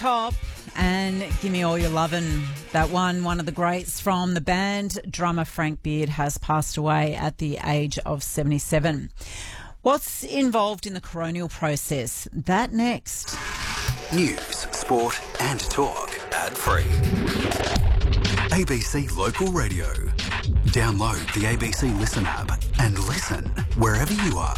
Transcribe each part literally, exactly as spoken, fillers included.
Top and Give Me All Your Lovin'. That one, one of the greats from the band, drummer Frank Beard, has passed away at the age of seventy-seven. What's involved in the coronial process? That next. News, sport and talk. Ad-free. A B C Local Radio. Download the A B C Listen app and listen wherever you are.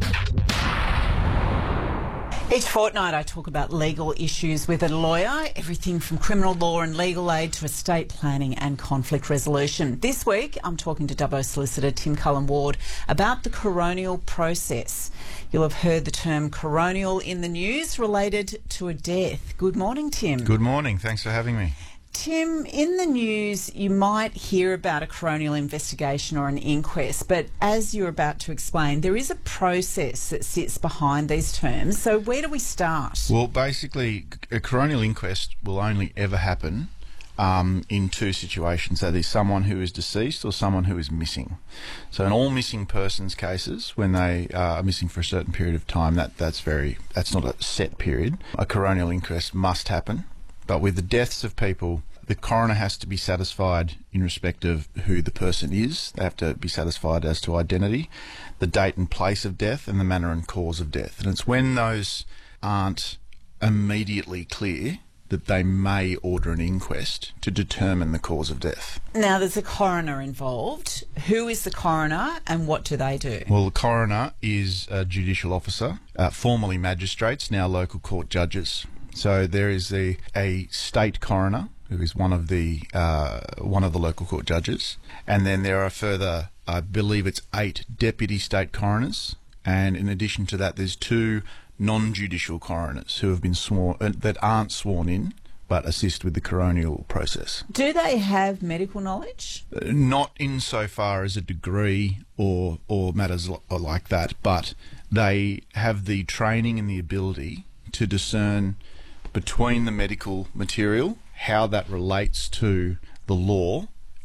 Each fortnight I talk about legal issues with a lawyer, everything from criminal law and legal aid to estate planning and conflict resolution. This week I'm talking to Dubbo solicitor Tim Cullen-Ward about the coronial process. You'll have heard the term coronial in the news related to a death. Good morning, Tim. Good morning. Thanks for having me. Tim, in the news you might hear about a coronial investigation or an inquest, but as you're about to explain, there is a process that sits behind these terms. So where do we start? Well, basically, a coronial inquest will only ever happen um, in two situations. That is, someone who is deceased or someone who is missing. So in all missing persons cases, when they uh, are missing for a certain period of time, that, that's very that's not a set period. A coronial inquest must happen. But with the deaths of people, the coroner has to be satisfied in respect of who the person is. They have to be satisfied as to identity, the date and place of death, and the manner and cause of death. And it's when those aren't immediately clear that they may order an inquest to determine the cause of death. Now, there's a coroner involved. Who is the coroner and what do they do? Well, the coroner is a judicial officer, uh, formerly magistrates, now local court judges. So there is a, a state coroner who is one of the uh, one of the local court judges, and then there are further, I believe it's eight deputy state coroners, and in addition to that, there's two non-judicial coroners who have been sworn uh, that aren't sworn in but assist with the coronial process. Do they have medical knowledge? Uh, not insofar as a degree or or matters li- like that, but they have the training and the ability to discern between the medical material, how that relates to the law,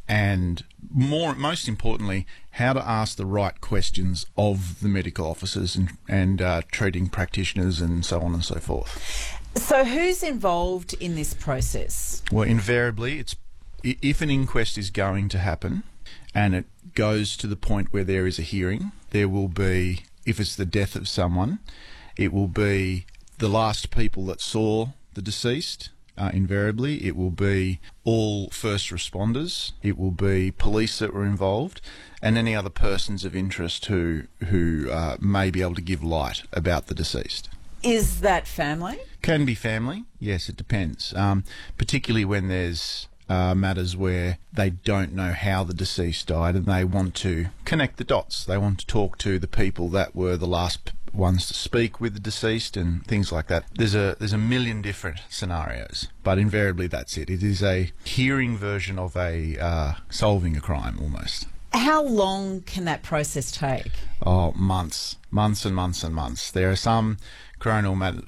and more, most importantly, how to ask the right questions of the medical officers and, and uh, treating practitioners and so on and so forth. So who's involved in this process? Well, invariably, it's if an inquest is going to happen and it goes to the point where there is a hearing, there will be, if it's the death of someone, it will be the last people that saw the deceased. Uh, invariably, it will be all first responders, it will be police that were involved, and any other persons of interest who who uh, may be able to give light about the deceased. Is that family? Can be family, yes, it depends. Um, particularly when there's uh, matters where they don't know how the deceased died and they want to connect the dots. They want to talk to the people that were the last p- ones to speak with the deceased and things like that. There's a there's a million different scenarios, but invariably that's it. It is a hearing version of a uh, solving a crime almost. How long can that process take? Oh, months, months and months and months. There are some coronial matters,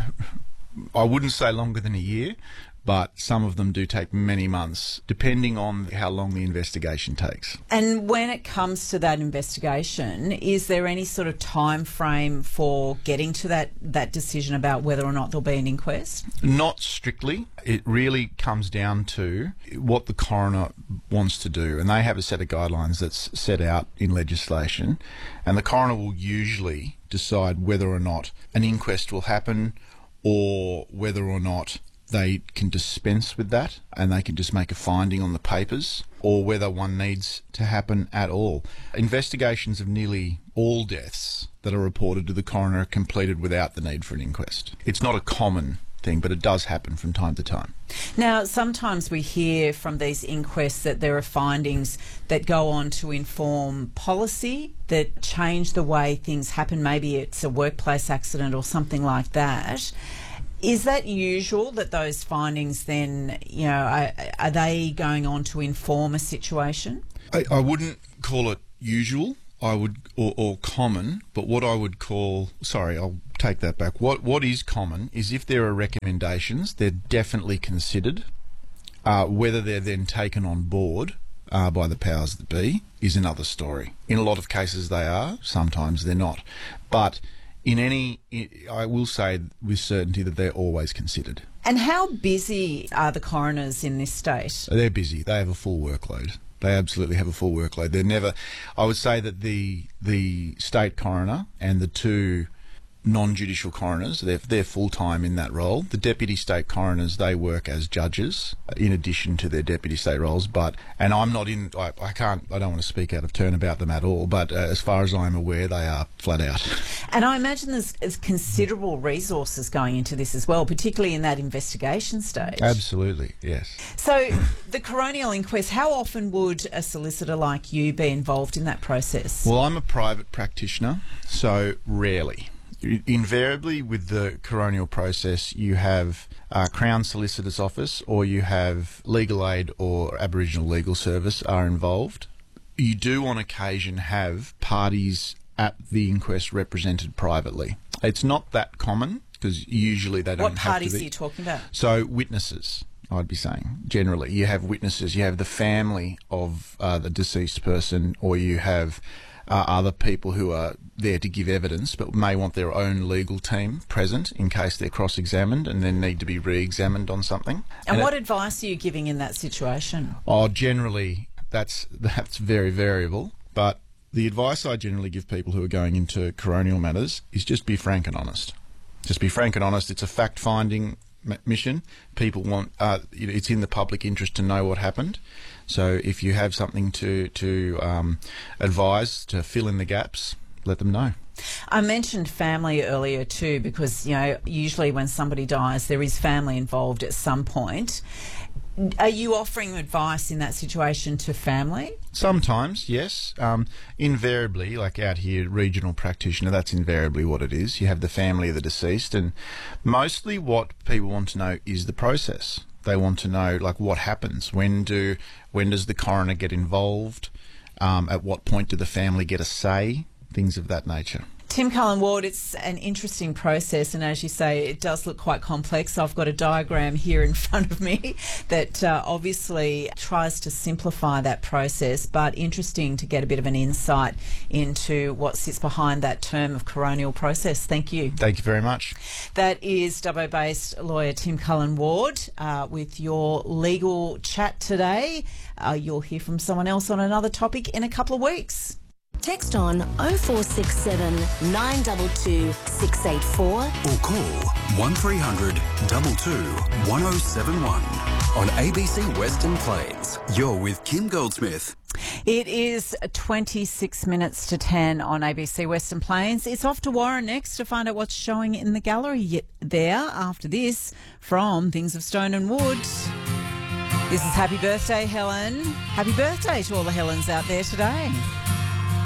I wouldn't say longer than a year, but some of them do take many months, depending on how long the investigation takes. And when it comes to that investigation, is there any sort of time frame for getting to that, that decision about whether or not there'll be an inquest? Not strictly. It really comes down to what the coroner wants to do, and they have a set of guidelines that's set out in legislation, and the coroner will usually decide whether or not an inquest will happen or whether or not they can dispense with that and they can just make a finding on the papers, or whether one needs to happen at all. Investigations of nearly all deaths that are reported to the coroner are completed without the need for an inquest. It's not a common thing, but it does happen from time to time. Now, sometimes we hear from these inquests that there are findings that go on to inform policy, that change the way things happen. Maybe it's a workplace accident or something like that. Is that usual, that those findings then, you know, are, are they going on to inform a situation? I, I wouldn't call it usual, I would, or, or common, but what I would call, sorry, I'll take that back. What What is common is if there are recommendations, they're definitely considered. Uh, whether they're then taken on board uh, by the powers that be is another story. In a lot of cases they are, sometimes they're not. But in any, I will say with certainty that they're always considered. And how busy are the coroners in this state? They're busy. They have a full workload. They absolutely have a full workload. They're never. I would say that the the state coroner and the two non-judicial coroners, they're, they're full-time in that role. The deputy state coroners, they work as judges in addition to their deputy state roles. But and I'm not in. I, I can't. I don't want to speak out of turn about them at all. But uh, as far as I'm aware, they are flat out. And I imagine there's, there's considerable resources going into this as well, particularly in that investigation stage. Absolutely, yes. So the coronial inquest, how often would a solicitor like you be involved in that process? Well, I'm a private practitioner, so rarely. Invariably, with the coronial process, you have uh, Crown Solicitor's Office or you have Legal Aid or Aboriginal Legal Service are involved. You do on occasion have parties at the inquest represented privately. It's not that common because usually they don't What have to be. What parties are you talking about? So witnesses, I'd be saying, generally. You have witnesses, you have the family of uh, the deceased person, or you have uh, other people who are there to give evidence but may want their own legal team present in case they're cross-examined and then need to be re-examined on something. And, and what it, advice are you giving in that situation? Oh, generally, that's that's very variable, but the advice I generally give people who are going into coronial matters is just be frank and honest. Just be frank and honest. It's a fact-finding mission. People want, uh, it's in the public interest to know what happened. So if you have something to, to um, advise, to fill in the gaps, let them know. I mentioned family earlier too, because, you know, usually when somebody dies, there is family involved at some point. Are you offering advice in that situation to family? Sometimes, yes. Um, invariably, like out here, regional practitioner, that's invariably what it is. You have the family of the deceased, and mostly what people want to know is the process. They want to know, like, what happens. When do, when does the coroner get involved? Um, at what point do the family get a say? Things of that nature. Tim Cullen-Ward, it's an interesting process, and as you say, it does look quite complex. I've got a diagram here in front of me that uh, obviously tries to simplify that process, but interesting to get a bit of an insight into what sits behind that term of coronial process. Thank you. Thank you very much. That is Dubbo-based lawyer Tim Cullen-Ward uh, with your legal chat today. Uh, you'll hear from someone else on another topic in a couple of weeks. Text on oh four six seven, nine two two, six eight four or call one three hundred, two two, one oh seven one. On A B C Western Plains, you're with Kim Goldsmith. It is twenty-six minutes to ten on A B C Western Plains. It's off to Warren next to find out what's showing in the gallery there after this from Things of Stone and Wood. This is Happy Birthday, Helen. Happy birthday to all the Helens out there today.